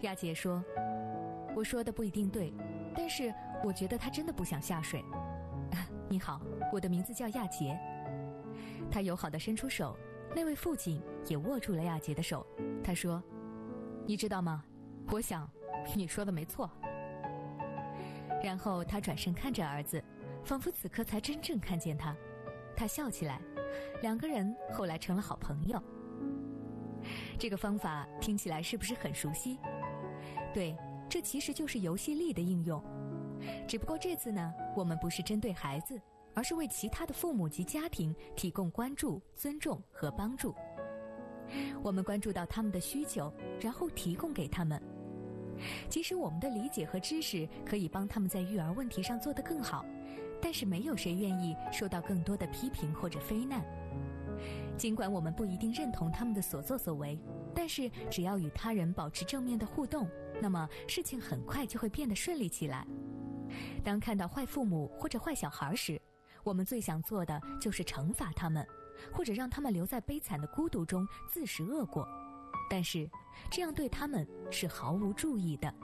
亚姐说，我说的不一定对，但是我觉得他真的不想下水。你好，我的名字叫亚杰。他友好地伸出手，那位父亲也握住了亚杰的手。他说，你知道吗，我想你说的没错。然后他转身看着儿子，仿佛此刻才真正看见他。他笑起来，两个人后来成了好朋友。这个方法听起来是不是很熟悉？对，这其实就是游戏力的应用。只不过这次呢，我们不是针对孩子，而是为其他的父母及家庭提供关注、尊重和帮助。我们关注到他们的需求，然后提供给他们。即使我们的理解和知识可以帮他们在育儿问题上做得更好，但是没有谁愿意受到更多的批评或者非难。尽管我们不一定认同他们的所作所为，但是只要与他人保持正面的互动，那么事情很快就会变得顺利起来。当看到坏父母或者坏小孩时，我们最想做的就是惩罚他们，或者让他们留在悲惨的孤独中自食恶果。但是这样对他们是毫无注意的。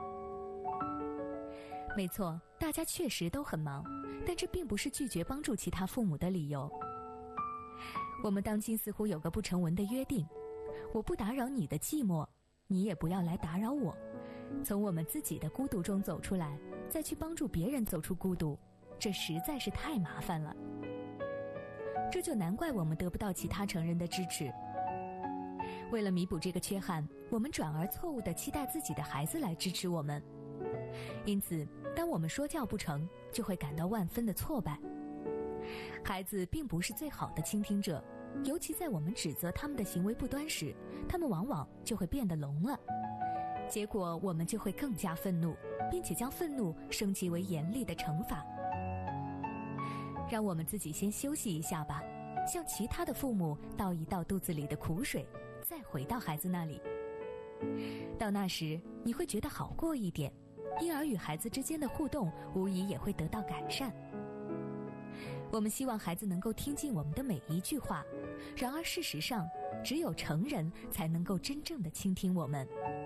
没错，大家确实都很忙，但这并不是拒绝帮助其他父母的理由。我们当今似乎有个不成文的约定，我不打扰你的寂寞，你也不要来打扰我。从我们自己的孤独中走出来，再去帮助别人走出孤独，这实在是太麻烦了。这就难怪我们得不到其他成人的支持。为了弥补这个缺憾，我们转而错误地期待自己的孩子来支持我们。因此，当我们说教不成，就会感到万分的挫败。孩子并不是最好的倾听者，尤其在我们指责他们的行为不端时，他们往往就会变得聋了。结果我们就会更加愤怒，并且将愤怒升级为严厉的惩罚。让我们自己先休息一下吧，向其他的父母倒一倒肚子里的苦水，再回到孩子那里。到那时，你会觉得好过一点，因而与孩子之间的互动无疑也会得到改善。我们希望孩子能够听进我们的每一句话，然而事实上，只有成人才能够真正的倾听我们。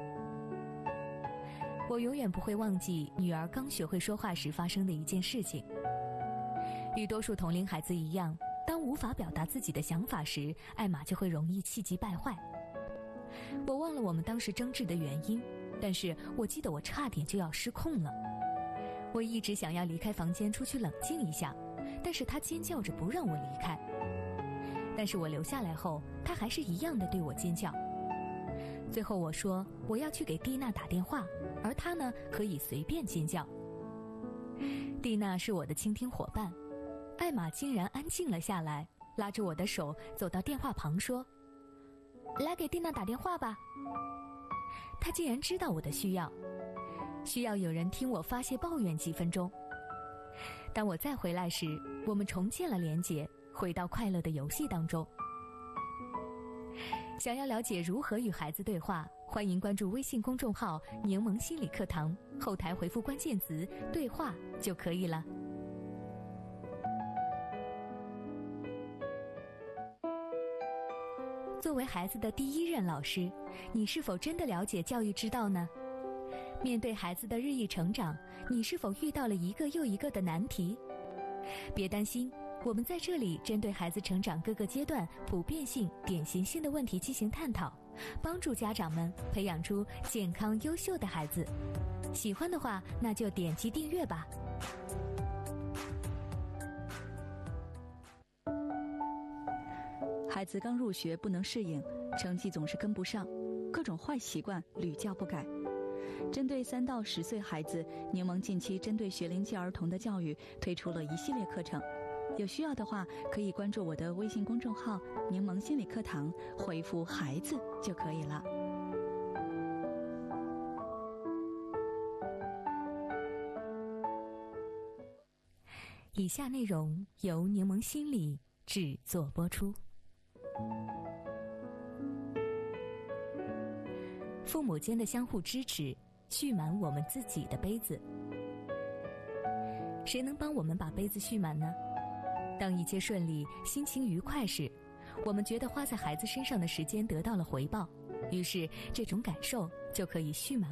我永远不会忘记女儿刚学会说话时发生的一件事情。与多数同龄孩子一样，当无法表达自己的想法时，艾玛就会容易气急败坏。我忘了我们当时争执的原因，但是我记得我差点就要失控了。我一直想要离开房间出去冷静一下，但是她尖叫着不让我离开。但是我留下来后，她还是一样的对我尖叫。最后我说我要去给蒂娜打电话，而她呢可以随便尖叫。蒂娜是我的倾听伙伴，艾玛竟然安静了下来，拉着我的手走到电话旁说，来给蒂娜打电话吧。她竟然知道我的需要有人听我发泄抱怨几分钟。当我再回来时，我们重建了连结，回到快乐的游戏当中。想要了解如何与孩子对话，欢迎关注微信公众号柠檬心理课堂，后台回复关键词对话就可以了。作为孩子的第一任老师，你是否真的了解教育之道呢？面对孩子的日益成长，你是否遇到了一个又一个的难题？别担心，我们在这里针对孩子成长各个阶段普遍性、典型性的问题进行探讨，帮助家长们培养出健康优秀的孩子。喜欢的话，那就点击订阅吧。 孩子刚入学不能适应，成绩总是跟不上，各种坏习惯屡教不改。针对3到10岁孩子，柠檬近期针对学龄期儿童的教育推出了一系列课程。有需要的话，可以关注我的微信公众号“柠檬心理课堂”，回复“孩子”就可以了。 以下内容由柠檬心理制作播出。父母间的相互支持，蓄满我们自己的杯子。谁能帮我们把杯子蓄满呢？当一切顺利，心情愉快时，我们觉得花在孩子身上的时间得到了回报，于是这种感受就可以蓄满